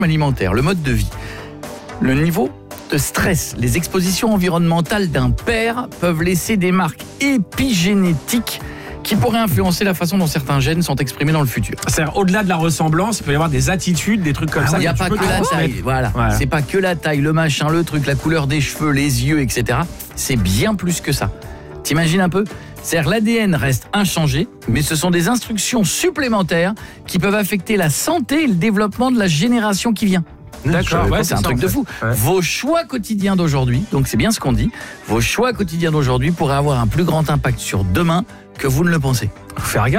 alimentaire, le mode de vie, le niveau de stress, les expositions environnementales d'un père peuvent laisser des marques épigénétiques qui pourraient influencer la façon dont certains gènes sont exprimés dans le futur. C'est-à-dire, au-delà de la ressemblance, il peut y avoir des attitudes, des trucs comme ça. Il n'y a pas que la taille, voilà. C'est pas que la taille, le machin, le truc, la couleur des cheveux, les yeux, etc. C'est bien plus que ça. T'imagines un peu ? C'est-à-dire l'ADN reste inchangé, mais ce sont des instructions supplémentaires qui peuvent affecter la santé et le développement de la génération qui vient. D'accord, C'est un truc de fou. Ouais. Vos choix quotidiens d'aujourd'hui, donc c'est bien ce qu'on dit, vos choix quotidiens d'aujourd'hui pourraient avoir un plus grand impact sur demain que vous ne le pensez. Faut faire gaffe.